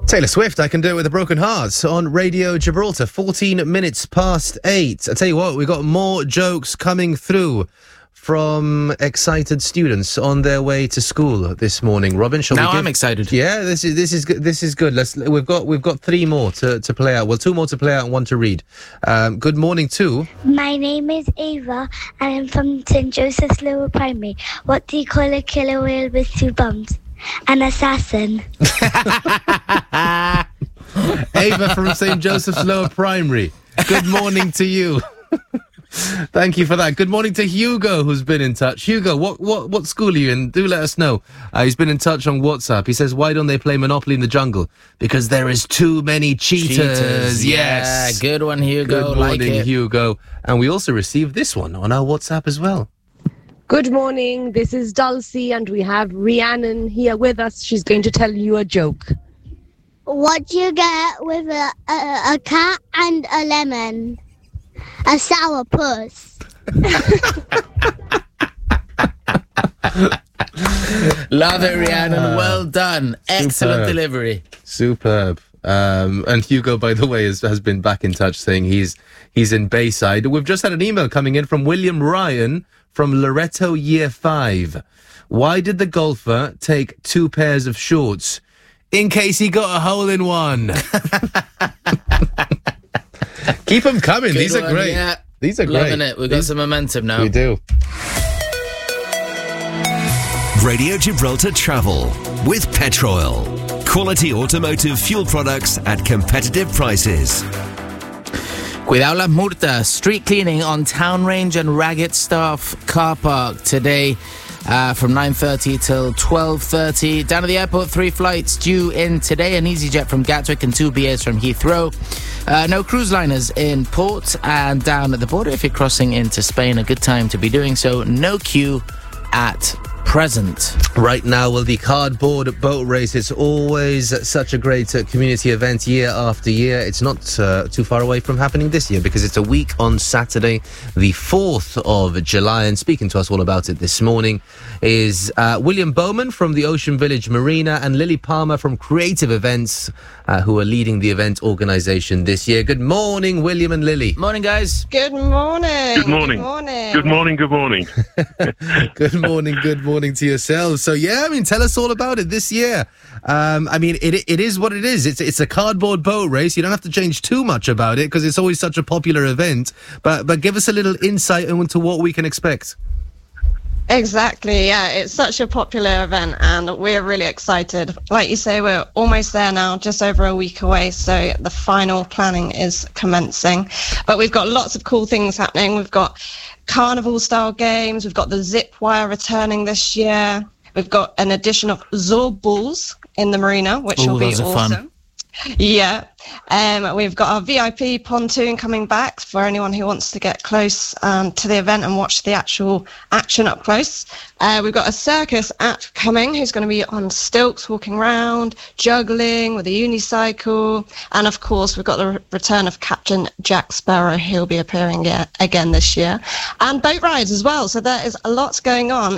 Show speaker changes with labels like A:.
A: Taylor Swift, I Can Do It With a Broken Heart on Radio Gibraltar, 14 minutes past 8. I tell you what, we got more jokes coming through from excited students on their way to school this morning. Robin,
B: I'm excited.
A: Yeah, this is good. This is good. We've got three more to play out. Well, two more to play out and one to read. Good morning to.
C: My name is Ava, and I'm from St. Joseph's Lower Primary. What do you call a killer whale with two bums? An assassin.
A: Ava from St. Joseph's Lower Primary. Good morning to you. Thank you for that. Good morning to Hugo, who's been in touch. Hugo, what school are you in? Do let us know. He's been in touch on WhatsApp. He says, why don't they play Monopoly in the jungle? Because there is too many cheaters. Yes.
B: Yeah, good one, Hugo.
A: Good morning,
B: like it.
A: Hugo. And we also received this one on our WhatsApp as well.
D: Good morning, this is Dulcie, and we have Rhiannon here with us. She's going to tell you a joke.
C: What do you get with a cat and a lemon? A sour puss.
B: Love it, Rhiannon. Well done. Excellent delivery.
A: Superb. And Hugo, by the way, has been back in touch saying he's in Bayside. We've just had an email coming in from William Ryan from Loreto Year 5. Why did the golfer take 2 pairs of shorts? In case he got a hole in one. Keep them coming.
B: Good
A: These
B: one,
A: are great.
B: Yeah.
A: These are
B: Loving
A: great.
B: it. We've got some momentum now.
A: We do.
E: Radio Gibraltar Travel with Petroil. Quality automotive fuel products at competitive prices.
B: Cuidado las multas. Street cleaning on Town Range and Raggett Staff car park today from 9:30 till 12:30. Down at the airport, 3 flights due in today. An EasyJet from Gatwick and 2 BAs from Heathrow. No cruise liners in port. And down at the border, if you're crossing into Spain, a good time to be doing so. No queue at present.
A: Right now, well, the cardboard boat race is always such a great community event year after year. It's not too far away from happening this year because it's a week on Saturday, the 4th of July. And speaking to us all about it this morning is William Bowman from the Ocean Village Marina and Lily Palmer from Creative Events, who are leading the event organisation this year. Good morning, William and Lily.
B: Morning, guys.
D: Good morning.
F: Good morning.
D: Good morning.
F: Good morning. Good morning.
A: Good morning. Good morning to yourselves. So yeah, I mean, tell us all about it this year. I mean, it is what it is. It's a cardboard boat race. You don't have to change too much about it because it's always such a popular event. But give us a little insight into what we can expect.
G: Exactly, yeah. It's such a popular event and we're really excited. Like you say, we're almost there now, just over a week away, so the final planning is commencing. But we've got lots of cool things happening. We've got carnival-style games. We've got the zip wire returning this year. We've got an addition of Zorb balls in the marina, which will be
B: those are
G: awesome.
B: fun.
G: Yeah. We've got our VIP pontoon coming back for anyone who wants to get close to the event and watch the actual action up close. We've got a circus act coming who's going to be on stilts walking around, juggling with a unicycle. And of course, we've got the return of Captain Jack Sparrow. He'll be appearing again this year. And boat rides as well. So there is lots going on.